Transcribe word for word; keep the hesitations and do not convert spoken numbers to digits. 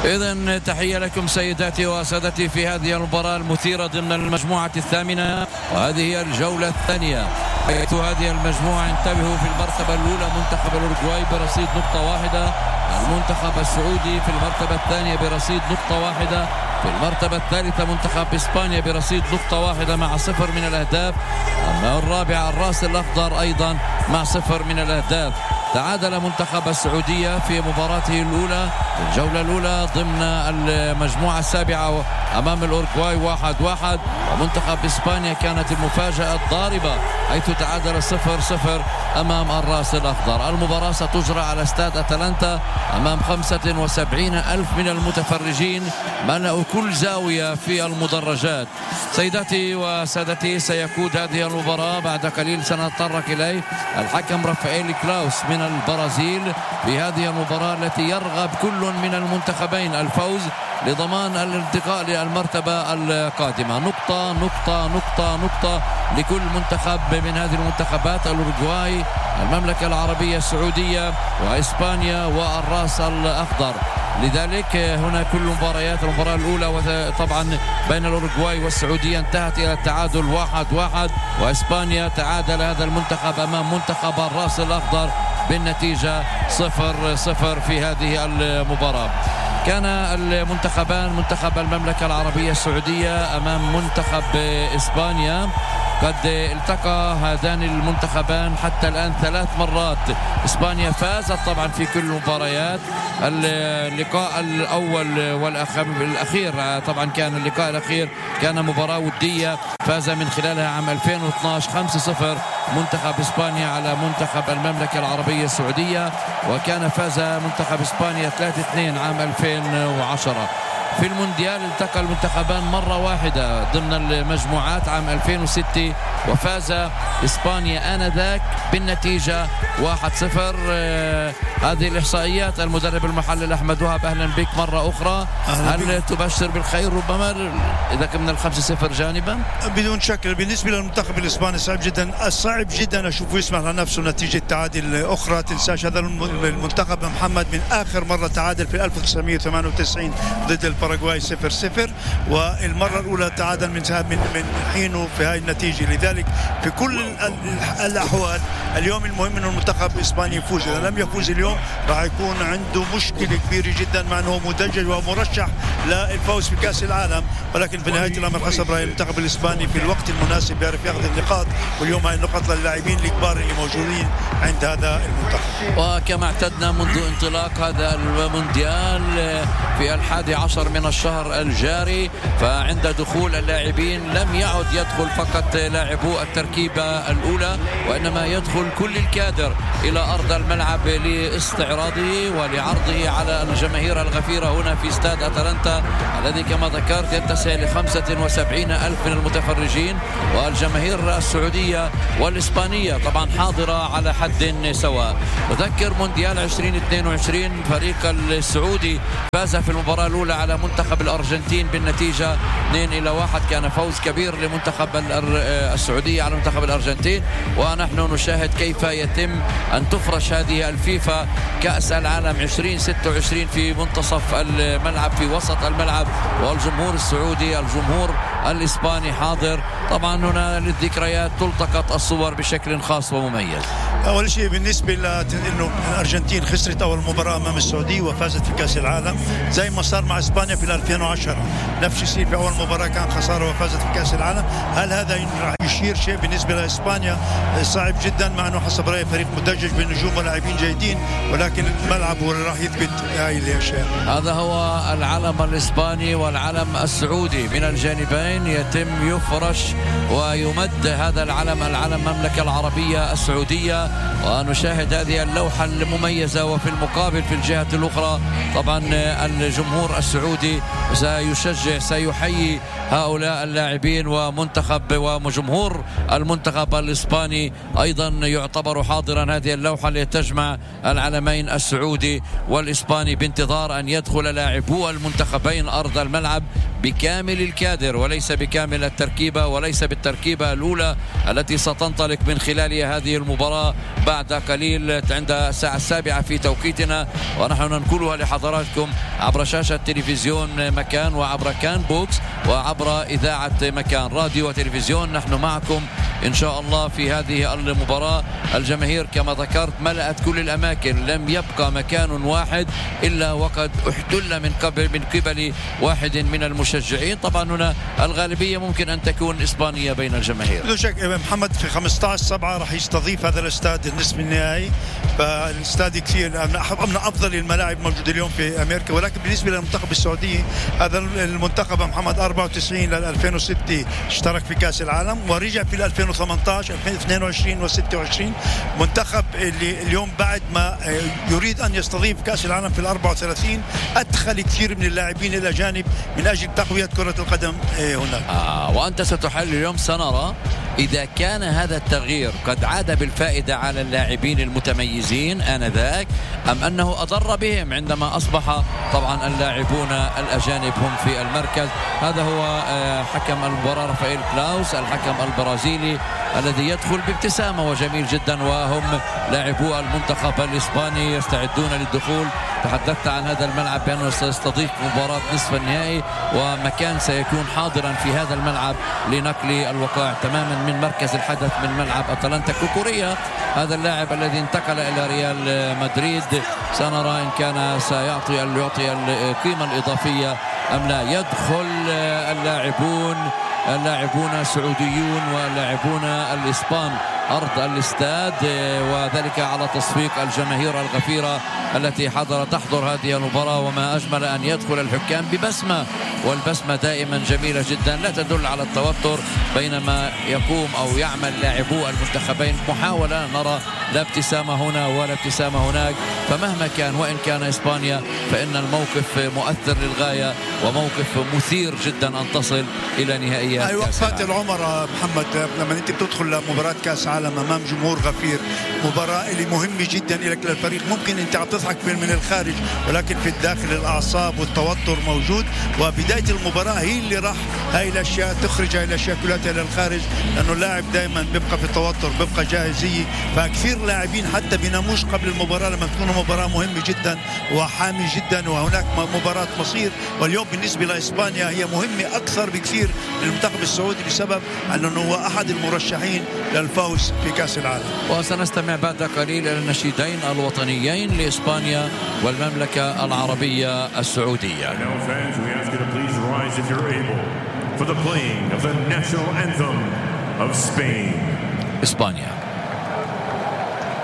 إذن تحية لكم سيداتي وسادتي في هذه المباراة المثيرة ضمن المجموعة الثامنة، وهذه هي الجولة الثانية، حيث هذه المجموعة انتبهوا في المرتبة الأولى منتخب الأوروغواي برصيد نقطة واحدة، المنتخب السعودي في المرتبة الثانية برصيد نقطة واحدة، في المرتبة الثالثة منتخب إسبانيا برصيد نقطة واحدة مع صفر من الأهداف، أما الرابعة الراس الأخضر أيضا مع صفر من الأهداف. تعادل منتخب السعودية في مباراته الأولى الجولة الأولى ضمن المجموعة السابعة أمام الأوروغواي واحد واحد، ومنتخب إسبانيا كانت المفاجأة الضاربة حيث تعادل صفر صفر أمام الراس الأخضر. المباراة ستجرى على استاد أتلانتا أمام خمسة وسبعين ألف من المتفرجين، ملأوا كل زاوية في المدرجات. سيداتي وسادتي، سيقود هذه المباراة بعد قليل سنتطرق إليه الحكم رافائيل كلاوس من البرازيل في هذه المباراة التي يرغب كل من المنتخبين الفوز لضمان الارتقاء للمرتبة القادمة. نقطة نقطة نقطة نقطة لكل منتخب من هذه المنتخبات، الأوروغواي، المملكة العربية السعودية، وإسبانيا، والراس الأخضر. لذلك هنا كل مباريات المباراة الأولى طبعا بين الأوروغواي والسعودية انتهت إلى التعادل واحد واحد، وإسبانيا تعادل هذا المنتخب أمام منتخب الراس الأخضر بالنتيجة صفر صفر في هذه المباراة. كان المنتخبان منتخب المملكة العربية السعودية أمام منتخب إسبانيا قد التقى هذان المنتخبان حتى الآن ثلاث مرات. إسبانيا فازت طبعا في كل المباريات. اللقاء الأول والأخير طبعا كان اللقاء الأخير كان مباراة ودية فاز من خلالها عام ألفين واثني عشر خمسة صفر منتخب إسبانيا على منتخب المملكة العربية السعودية، وكان فاز منتخب إسبانيا ثلاثة اثنين عام ألفين وعشرة. في المونديال التقى المنتخبان مرة واحدة ضمن المجموعات عام ألفين وستة، وفاز إسبانيا آنذاك بالنتيجة واحد صفر. آه هذه الإحصائيات المدرب المحلل أحمد وهب، أهلا بك مرة أخرى. هل تبشر بالخير ربما إذا كنا الخمسة صفر جانبا؟ بدون شك. بالنسبة للمنتخب الإسباني صعب جدا صعب جدا أشوفه يسمح لنفسه نتيجة تعادل أخرى. تنساش هذا المنتخب محمد من آخر مرة تعادل في ألف وتسعمائة وثمانية وتسعين ضد الباراغواي صفر صفر، والمرة الأولى تعادل من من من حينه في هاي النتيجة. لذلك في كل الأحوال اليوم المهم أن المنتخب الإسباني يفوز. إذا لم يفوز اليوم راح يكون عنده مشكلة كبيرة جدا، مع أنه مدجج ومرشح للفوز في كأس العالم، ولكن في نهاية الأمر حسب رأي المنتخب الإسباني في الوقت المناسب يعرف يأخذ النقاط، واليوم هاي النقاط للاعبين الكبار اللي موجودين عند هذا المنتخب. وكما اعتدنا منذ انطلاق هذا المونديال في الحادي عشر من الشهر الجاري، فعند دخول اللاعبين لم يعد يدخل فقط لاعبو التركيبة الأولى، وإنما يدخل كل الكادر إلى أرض الملعب لاستعراضه ولعرضه على الجماهير الغفيرة هنا في استاد أتلانتا الذي كما ذكرت يتسع لخمسة وسبعين ألف من المتفرجين، والجماهير السعودية والإسبانية طبعا حاضرة على حد سواء. نذكر مونديال ألفين واثنين وعشرين فريق السعودي فاز في المباراة الأولى على منتخب الأرجنتين بالنتيجة اثنين إلى واحد، كان فوز كبير لمنتخب السعودية على منتخب الأرجنتين. ونحن نشاهد كيف يتم أن تفرش هذه الفيفا كأس العالم ألفين وستة وعشرين في منتصف الملعب في وسط الملعب، والجمهور السعودي الجمهور الإسباني حاضر. طبعا هنا للذكريات تلتقط الصور بشكل خاص ومميز. أول شيء بالنسبة لأنه الأرجنتين خسرت أول مباراة أمام السعودية وفازت في كأس العالم، زي ما صار مع إسبانيا في ألفين وعشرة نفس الشيء في أول مباراة كان خسارة وفازت في كأس العالم. هل هذا راح يشير شيء بالنسبة لإسبانيا؟ صعب جدا، مع أنه حسب رأيي فريق مدجج بنجوم ولاعبين جيدين، ولكن الملعب هو اللي راح يثبت هاي الأشياء. هذا هو العلم الإسباني والعلم السعودي من الجانبين يتم يفرش ويمد هذا العلم العلم المملكة العربية السعودية، ونشاهد هذه اللوحة المميزة. وفي المقابل في الجهة الأخرى طبعا الجمهور السعودي سيشجع سيحيي هؤلاء اللاعبين، ومنتخب وجمهور المنتخب الإسباني أيضا يعتبر حاضرا. هذه اللوحة التي تجمع العلمين السعودي والإسباني بانتظار أن يدخل لاعبو المنتخبين أرض الملعب بكامل الكادر وليس بكامل التركيبة، وليس بالتركيبة الأولى التي ستنطلق من خلالها هذه المباراة بعد قليل عند الساعة السابعة في توقيتنا، ونحن ننقلها لحضراتكم عبر شاشة تلفزيون مكان وعبر كان بوكس وعبر إذاعة مكان راديو وتلفزيون. نحن معكم إن شاء الله في هذه المباراة. الجماهير كما ذكرت ملأت كل الأماكن، لم يبقى مكان واحد إلا وقد احتل من قبل من قبل واحد من المشجعين. طبعا هنا الغالبية ممكن أن تكون إسبانية بين الجماهير. بدون شك محمد في خمسة عشر سبعة راح يستضيف هذا الاستاد النصف النهائي، فالاستاد كثير من أفضل الملاعب موجودة اليوم في أمريكا. ولكن بالنسبة للمنتخب السعودي، هذا المنتخب محمد أربعة وتسعين لل ألفين وستة اشترك في كأس العالم، ورجع في ألفين وثمانية عشر ألفين واثنين وعشرين وستة وعشرين. منتخب اللي اليوم بعد ما يريد أن يستضيف كأس العالم في الأربعة وثلاثين أدخل كثير من اللاعبين الأجانب من أجل تقوية كرة القدم هناك. آه وأنت ستحل اليوم سنرى إذا كان هذا التغيير قد عاد بالفائدة على اللاعبين المتميزين آنذاك، أم أنه أضر بهم عندما أصبح طبعا اللاعبون الأجانب هم في المركز. هذا هو حكم المباراة رافائيل كلاوس الحكم البرازيلي الذي يدخل بابتسامة وجميل جدا، وهم لاعبو المنتخب الإسباني يستعدون للدخول. تحدثت عن هذا الملعب بأنه سيستضيف مباراة نصف النهائي، ومكان سيكون حاضرا في هذا الملعب لنقل الوقائع تماما من مركز الحدث من ملعب أتلانتا كوكوريا. هذا اللاعب الذي انتقل إلى ريال مدريد، سنرى إن كان سيعطي يعطي القيمة الإضافية أم لا. يدخل اللاعبون اللاعبون السعوديون واللاعبون الإسبان أرض الاستاد، وذلك على تصفيق الجماهير الغفيرة التي حضر تحضر هذه المباراة. وما أجمل أن يدخل الحكام ببسمة، والبسمة دائما جميلة جدا لا تدل على التوتر، بينما يقوم أو يعمل لاعبو المنتخبين محاولة نرى لا ابتسامة هنا ولا ابتسامة هناك. فمهما كان وإن كان إسبانيا فإن الموقف مؤثر للغاية وموقف مثير جدا أن تصل إلى نهائيات. أي وقفات العمر محمد لما أنت بتدخل لمباراة كأس عالم أمام جمهور غفير، مباراة اللي مهمة جدا لك للفريق. ممكن أنت عم تضحك من الخارج، ولكن في الداخل الأعصاب والتوتر موجود، وبداية المباراة هي اللي راح هاي الأشياء تخرج هاي الأشياء كلها للخارج، لأنه اللاعب دائما بيبقى في توتر، بيبقى جاهزية. فكثير لاعبين حتى بيناموش قبل المباراة لما تكون مباراة مهمة جدا وحامي جدا، وهناك مباراة مصير. واليوم بالنسبة لإسبانيا هي مهمة أكثر بكثير للمنتخب السعودي بسبب أنه هو أحد المرشحين للفوز في كأس العالم. وسنستمع بعد قليل إلى النشيدين الوطنيين لإسبانيا والمملكة العربية السعودية. إسبانيا.